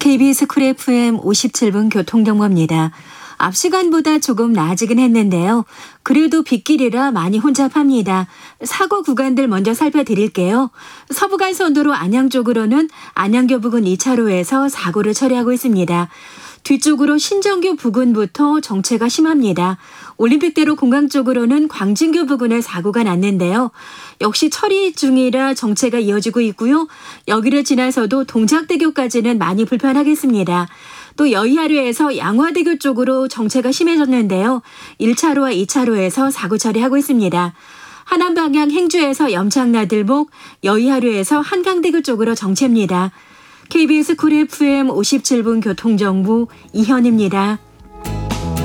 KBS 쿨 FM 57분 교통정보입니다. 앞 시간보다 조금 나아지긴 했는데요. 그래도 빗길이라 많이 혼잡합니다. 사고 구간들 먼저 살펴드릴게요. 서부간선도로 안양 쪽으로는 안양교 부근 2차로에서 사고를 처리하고 있습니다. 뒤쪽으로 신정교 부근부터 정체가 심합니다. 올림픽대로 공강 쪽으로는 광진교 부근에 사고가 났는데요. 역시 처리 중이라 정체가 이어지고 있고요. 여기를 지나서도 동작대교까지는 많이 불편하겠습니다. 또 여의하류에서 양화대교 쪽으로 정체가 심해졌는데요. 1차로와 2차로에서 사고 처리하고 있습니다. 하남 방향 행주에서 염창나들목, 여의하류에서 한강대교 쪽으로 정체입니다. KBS 쿨 FM 57분 교통정보 이현입니다.